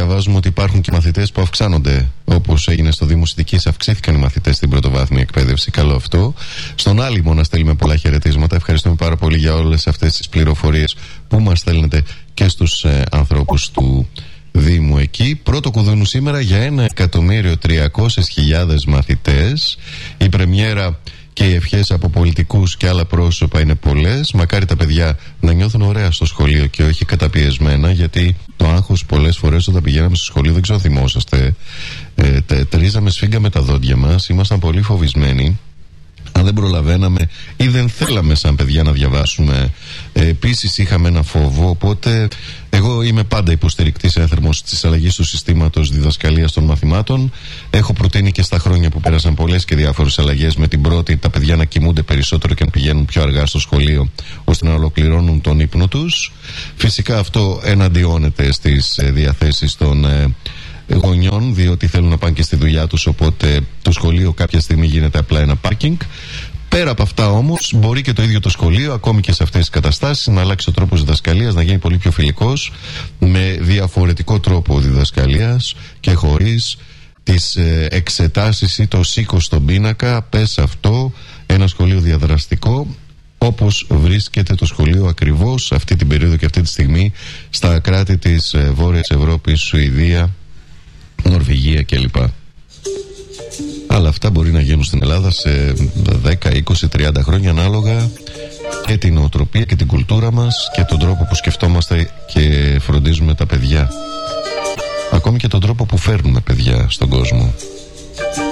διαβάζουμε ότι υπάρχουν και μαθητές που αυξάνονται. Όπως έγινε στο Δήμο Σιτικής, αυξήθηκαν οι μαθητές στην πρωτοβάθμια εκπαίδευση. Καλό αυτό. Στον Άλυμο να στέλνουμε πολλά χαιρετίσματα. Ευχαριστούμε πάρα πολύ για όλες αυτές τις πληροφορίες που μας στέλνετε και στους ανθρώπους του Δήμου εκεί. Πρώτο κουδούνου σήμερα για 1.300.000 μαθητές. Η πρεμιέρα και οι ευχές από πολιτικούς και άλλα πρόσωπα είναι πολλές. Μακάρι τα παιδιά να νιώθουν ωραία στο σχολείο και όχι καταπιεσμένα, γιατί το άγχος πολλές φορές όταν πηγαίναμε στο σχολείο, δεν ξέρω αν θυμόσαστε, τρίζαμε, σφίγγαμε τα δόντια μας, ήμασταν πολύ φοβισμένοι. Αν δεν προλαβαίναμε ή δεν θέλαμε σαν παιδιά να διαβάσουμε, επίσης είχαμε ένα φόβο. Οπότε εγώ είμαι πάντα υποστηρικτής ένθερμος της αλλαγής του συστήματος διδασκαλίας των μαθημάτων. Έχω προτείνει και στα χρόνια που πέρασαν πολλές και διάφορες αλλαγές, με την πρώτη τα παιδιά να κοιμούνται περισσότερο και να πηγαίνουν πιο αργά στο σχολείο, ώστε να ολοκληρώνουν τον ύπνο τους. Φυσικά αυτό εναντιώνεται στις διαθέσεις των γονιών, διότι θέλουν να πάνε και στη δουλειά τους, οπότε το σχολείο κάποια στιγμή γίνεται απλά ένα πάρκινγκ. Πέρα από αυτά όμως, μπορεί και το ίδιο το σχολείο, ακόμη και σε αυτές τις καταστάσεις, να αλλάξει ο τρόπος διδασκαλίας, να γίνει πολύ πιο φιλικός, με διαφορετικό τρόπο διδασκαλίας και χωρίς τις εξετάσεις ή το σήκος στον πίνακα. Πες αυτό, ένα σχολείο διαδραστικό, όπως βρίσκεται το σχολείο ακριβώς αυτή την περίοδο και αυτή τη στιγμή στα κράτη της Βόρειας Ευρώπης, Σουηδία, Νορβηγία κλπ. Αλλά αυτά μπορεί να γίνουν στην Ελλάδα σε 10, 20, 30 χρόνια, ανάλογα και την νοοτροπία και την κουλτούρα μας και τον τρόπο που σκεφτόμαστε και φροντίζουμε τα παιδιά, ακόμη και τον τρόπο που φέρνουμε παιδιά στον κόσμο.